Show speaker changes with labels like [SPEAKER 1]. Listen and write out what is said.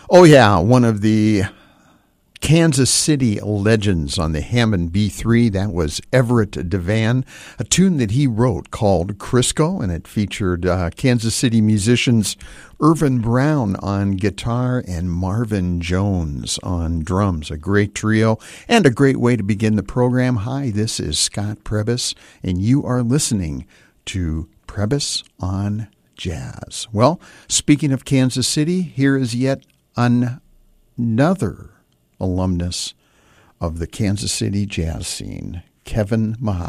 [SPEAKER 1] Oh, yeah, one of the Kansas City legends on the Hammond B3. That was Everett DeVan, a tune that he wrote called Crisco, and it featured Kansas City musicians Irvin Brown on guitar and Marvin Jones on drums. A great trio and a great way to begin the program. Hi, this is Scott Prebys, and you are listening to Prebys on Jazz. Well, speaking of Kansas City, here is yet another alumnus of the Kansas City jazz scene, Kevin Mahaffey.